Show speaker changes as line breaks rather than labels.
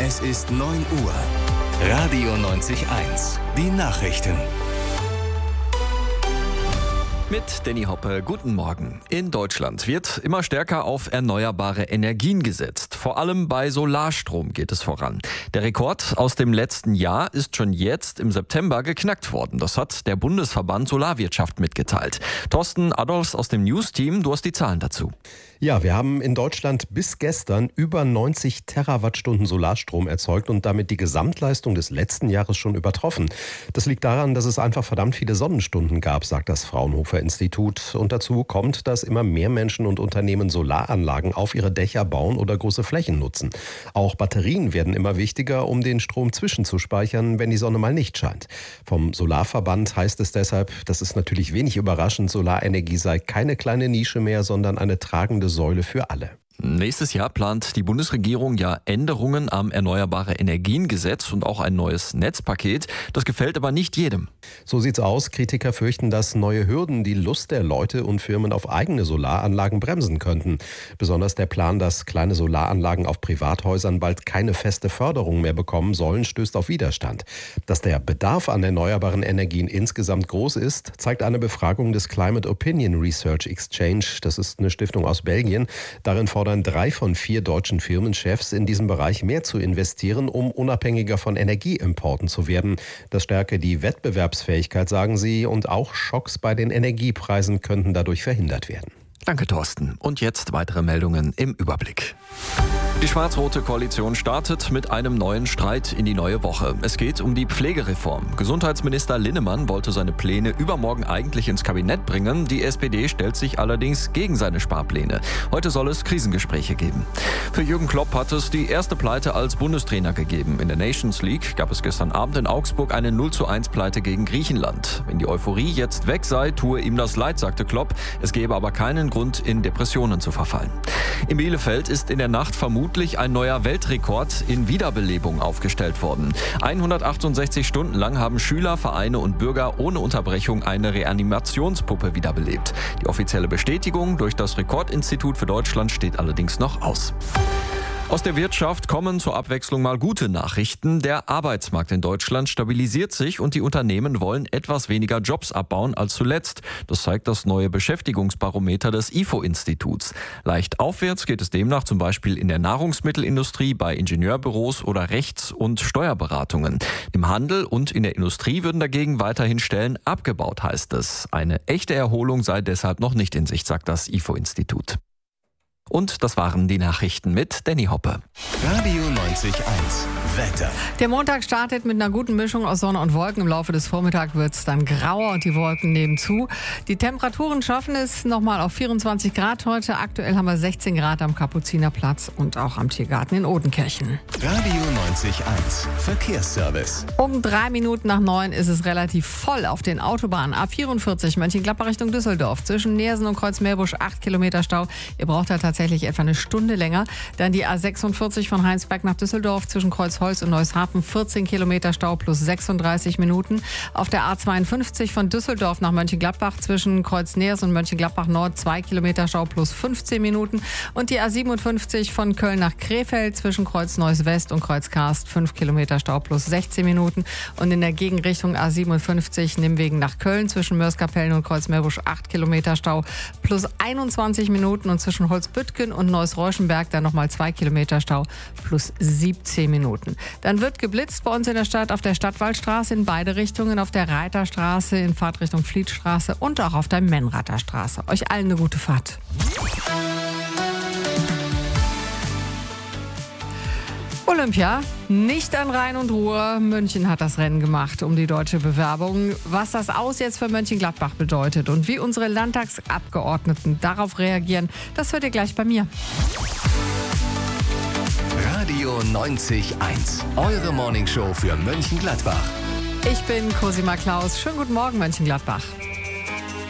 Es ist 9 Uhr. Radio 90.1. Die Nachrichten.
Mit Danny Hoppe, guten Morgen. In Deutschland wird immer stärker auf erneuerbare Energien gesetzt. Vor allem bei Solarstrom geht es voran. Der Rekord aus dem letzten Jahr ist schon jetzt im September geknackt worden. Das hat der Bundesverband Solarwirtschaft mitgeteilt. Thorsten Adolfs aus dem News-Team, du hast die Zahlen dazu.
Ja, wir haben in Deutschland bis gestern über 90 Terawattstunden Solarstrom erzeugt und damit die Gesamtleistung des letzten Jahres schon übertroffen. Das liegt daran, dass es einfach verdammt viele Sonnenstunden gab, sagt das Fraunhofer Institut. Und dazu kommt, dass immer mehr Menschen und Unternehmen Solaranlagen auf ihre Dächer bauen oder große Flächen nutzen. Auch Batterien werden immer wichtiger, um den Strom zwischenzuspeichern, wenn die Sonne mal nicht scheint. Vom Solarverband heißt es deshalb, das ist natürlich wenig überraschend, Solarenergie sei keine kleine Nische mehr, sondern eine tragende Säule für alle.
Nächstes Jahr plant die Bundesregierung ja Änderungen am Erneuerbare-Energien-Gesetz und auch ein neues Netzpaket. Das gefällt aber nicht jedem.
So sieht's aus. Kritiker fürchten, dass neue Hürden die Lust der Leute und Firmen auf eigene Solaranlagen bremsen könnten. Besonders der Plan, dass kleine Solaranlagen auf Privathäusern bald keine feste Förderung mehr bekommen sollen, stößt auf Widerstand. Dass der Bedarf an erneuerbaren Energien insgesamt groß ist, zeigt eine Befragung des Climate Opinion Research Exchange. Das ist eine Stiftung aus Belgien. Darin fordern 3 von 4 deutschen Firmenchefs, in diesem Bereich mehr zu investieren, um unabhängiger von Energieimporten zu werden. Das stärke die Wettbewerbsfähigkeit, sagen sie, und auch Schocks bei den Energiepreisen könnten dadurch verhindert werden.
Danke, Thorsten. Und jetzt weitere Meldungen im Überblick. Die schwarz-rote Koalition startet mit einem neuen Streit in die neue Woche. Es geht um die Pflegereform. Gesundheitsminister Linnemann wollte seine Pläne übermorgen eigentlich ins Kabinett bringen. Die SPD stellt sich allerdings gegen seine Sparpläne. Heute soll es Krisengespräche geben. Für Jürgen Klopp hat es die erste Pleite als Bundestrainer gegeben. In der Nations League gab es gestern Abend in Augsburg eine 0:1 Pleite gegen Griechenland. Wenn die Euphorie jetzt weg sei, tue ihm das leid, sagte Klopp. Es gebe aber keinen Grund, in Depressionen zu verfallen. In Bielefeld ist in der Nacht vermutlich ein neuer Weltrekord in Wiederbelebung aufgestellt worden. 168 Stunden lang haben Schüler, Vereine und Bürger ohne Unterbrechung eine Reanimationspuppe wiederbelebt. Die offizielle Bestätigung durch das Rekordinstitut für Deutschland steht allerdings noch aus. Aus der Wirtschaft kommen zur Abwechslung mal gute Nachrichten. Der Arbeitsmarkt in Deutschland stabilisiert sich und die Unternehmen wollen etwas weniger Jobs abbauen als zuletzt. Das zeigt das neue Beschäftigungsbarometer des IFO-Instituts. Leicht aufwärts geht es demnach zum Beispiel in der Nahrungsmittelindustrie, bei Ingenieurbüros oder Rechts- und Steuerberatungen. Im Handel und in der Industrie würden dagegen weiterhin Stellen abgebaut, heißt es. Eine echte Erholung sei deshalb noch nicht in Sicht, sagt das IFO-Institut. Und das waren die Nachrichten mit Danny Hoppe.
Radio 90.1. Wetter.
Der Montag startet mit einer guten Mischung aus Sonne und Wolken. Im Laufe des Vormittags wird es dann grauer und die Wolken nehmen zu. Die Temperaturen schaffen es nochmal auf 24 Grad heute. Aktuell haben wir 16 Grad am Kapuzinerplatz und auch am Tiergarten in Odenkirchen.
Radio 90.1. Verkehrsservice.
Um 3 Minuten nach 9 ist es relativ voll auf den Autobahnen. A44 Mönchengladbach Richtung Düsseldorf. Zwischen Neersen und Kreuzmeerbusch 8 Kilometer Stau. Ihr braucht da tatsächlich etwa eine Stunde länger. Dann die A46 von Heinsberg nach Düsseldorf zwischen Kreuzholz und Neushafen 14 Kilometer Stau plus 36 Minuten. Auf der A52 von Düsseldorf nach Mönchengladbach zwischen Kreuz-Neers und Mönchengladbach Nord 2 Kilometer Stau plus 15 Minuten. Und die A57 von Köln nach Krefeld zwischen Kreuz-Neuss-West und Kreuz-Karst 5 Kilometer Stau plus 16 Minuten. Und in der Gegenrichtung A57 Nimwegen nach Köln zwischen Mörs-Kapellen und Kreuzmeerbusch 8 Kilometer Stau plus 21 Minuten. Und zwischen Holzbüttgen und Neuss-Reuschenberg dann nochmal 2 Kilometer Stau plus 17 Minuten. Dann wird geblitzt bei uns in der Stadt auf der Stadtwaldstraße in beide Richtungen, auf der Reiterstraße in Fahrtrichtung Flietstraße und auch auf der Menrather Straße. Euch allen eine gute Fahrt. Olympia, nicht an Rhein und Ruhr. München hat das Rennen gemacht um die deutsche Bewerbung. Was das Aus jetzt für Mönchengladbach bedeutet und wie unsere Landtagsabgeordneten darauf reagieren, das hört ihr gleich bei mir.
Radio 90.1. Eure Morningshow für Mönchengladbach.
Ich bin Cosima Klaus. Schönen guten Morgen, Mönchengladbach.